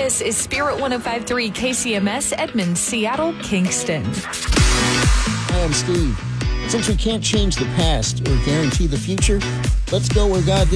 This is Spirit 105.3 KCMS, Edmond, Seattle, Kingston. Hi, I'm Steve. Since we can't change the past or guarantee the future, let's go where God